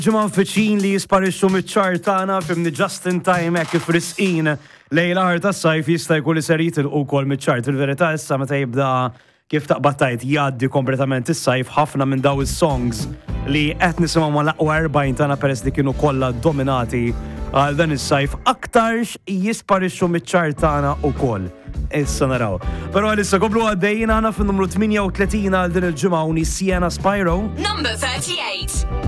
Ġimgħa fiċin li jisparixxu miċ-ċart tagħna fimni just in time hekk kif risqin lejn l-aħar tas-sajf jista' jkun li ser jitilqu wkoll miċ-ċart. Il-verità issa meta jibda kif taqbattajt jgħaddi kompletament is-sajf ħafna minn daw is-songs li qed nisimgħu mal-aqwa 40 tagħna peress li kienu kollha dominati għal dan is-sajf aktarx jisparixxu miċ-ċart tagħna wkoll. Issa naraw. Però għalissa komplu għaddejjin aħna fin-numru 38 għal din il-ġimgħa Sienna Spyro. Number 38.